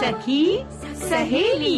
सखी सहेली।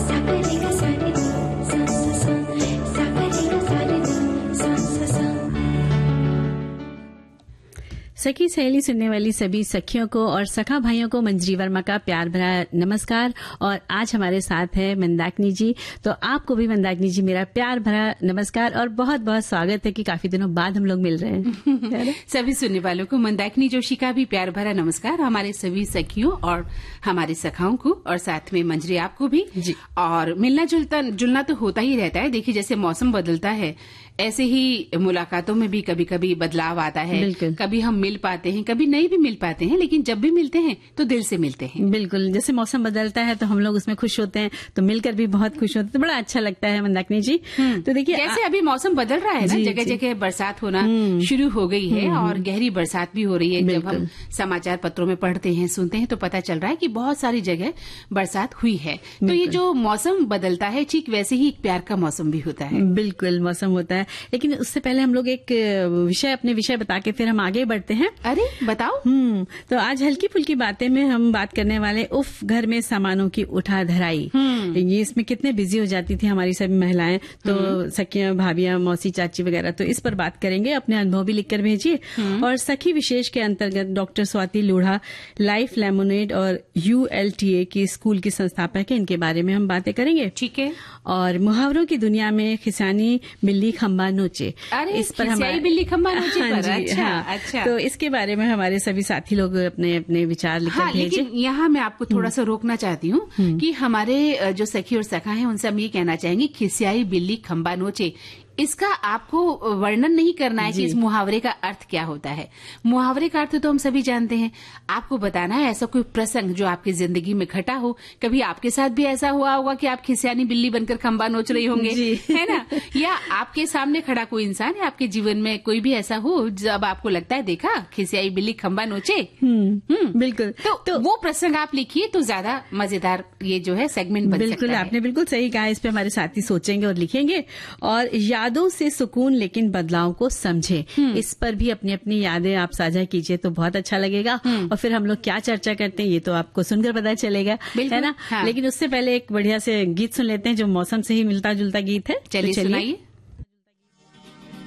सखी सहेली सुनने वाली सभी सखियों को और सखा भाइयों को मंजरी वर्मा का प्यार भरा नमस्कार। और आज हमारे साथ है मंदाकिनी जी, तो आपको भी मंदाकिनी जी मेरा प्यार भरा नमस्कार और बहुत बहुत स्वागत है कि काफी दिनों बाद हम लोग मिल रहे हैं। सभी सुनने वालों को मंदाकिनी जोशी का भी प्यार भरा नमस्कार, हमारे सभी सखियों और हमारे सखाओं को, और साथ में मंजरी आपको भी जी। और मिलना जुलना तो होता ही रहता है। देखिए जैसे मौसम बदलता है ऐसे ही मुलाकातों में भी कभी कभी बदलाव आता है। कभी हम मिल पाते हैं, कभी नहीं भी मिल पाते हैं, लेकिन जब भी मिलते हैं तो दिल से मिलते हैं। बिल्कुल, जैसे मौसम बदलता है तो हम लोग उसमें खुश होते हैं, तो मिलकर भी बहुत खुश होते हैं, तो बड़ा अच्छा लगता है मंदाकिनी जी। तो देखिए जैसे अभी मौसम बदल रहा है ना, जगह जगह बरसात होना शुरू हो गई है और गहरी बरसात भी हो रही है। जब हम समाचार पत्रों में पढ़ते हैं, सुनते हैं तो पता चल रहा है कि बहुत सारी जगह बरसात हुई है। तो ये जो मौसम बदलता है ठीक वैसे ही एक प्यार का मौसम भी होता है। बिल्कुल मौसम होता है, लेकिन उससे पहले हम लोग एक अपने विषय बता के फिर हम आगे बढ़ते हैं। अरे बताओ। तो आज हल्की फुल्की बातें में हम बात करने वाले उफ घर में सामानों की उठा धराई। ये इसमें कितने बिजी हो जाती थी हमारी सभी महिलाएं, तो सखियां, भाभियां, मौसी, चाची वगैरह, तो इस पर बात करेंगे। अपने अनुभव भी लिखकर भेजिए। और सखी विशेष के अंतर्गत doctor Swati Lodha, life lemonade और ULTA की स्कूल की संस्थापक है, इनके बारे में हम बातें करेंगे। ठीक है। और मुहावरों की दुनिया में खिसानी बिल्ली खम्बा नोचे, इस पर हमारी बिल्ली खम्बा नोचे पर। अच्छा। तो इसके बारे में हमारे सभी साथी लोग अपने अपने विचार लिखकर भेजें। लेकिन यहाँ मैं आपको थोड़ा सा रोकना चाहती हूँ कि हमारे जो सखी और सखा हैं उनसे हम ये कहना चाहेंगे, खिसियाई बिल्ली खम्बा नोचे, इसका आपको वर्णन नहीं करना है कि इस मुहावरे का अर्थ क्या होता है। मुहावरे का अर्थ तो हम सभी जानते हैं। आपको बताना है ऐसा कोई प्रसंग जो आपकी जिंदगी में घटा हो। कभी आपके साथ भी ऐसा हुआ होगा कि आप खिसियानी बिल्ली बनकर खंबा नोच रही होंगे, है ना? या आपके सामने खड़ा कोई इंसान है, आपके जीवन में कोई भी ऐसा हो जब आपको लगता है देखा खिसियाई बिल्ली खंबा नोचे। बिल्कुल। तो वो प्रसंग आप लिखिए तो ज्यादा मजेदार ये जो है सेगमेंट बन सकता है। आपने बिल्कुल सही कहा। इस पे हमारे साथी सोचेंगे और लिखेंगे। और यादों से सुकून लेकिन बदलाव को समझे, इस पर भी अपनी अपनी यादें आप साझा कीजिए तो बहुत अच्छा लगेगा। और फिर हम लोग क्या चर्चा करते हैं ये तो आपको सुनकर पता चलेगा, है ना? लेकिन उससे पहले एक बढ़िया से गीत सुन लेते हैं जो मौसम से ही मिलता जुलता गीत है। चलिए सुनाइए।